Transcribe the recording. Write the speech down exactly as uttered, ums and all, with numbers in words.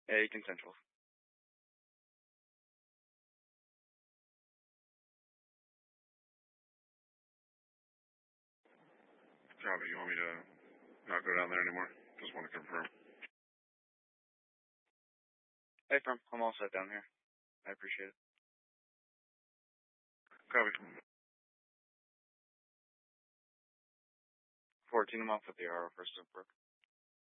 Yeah, you can central. Copy. You want me to not go down there anymore? Just want to confirm. Hey, firm. I'm all set down here. I appreciate it. Copy. fourteen, I'm off with the R O for Stillbrook.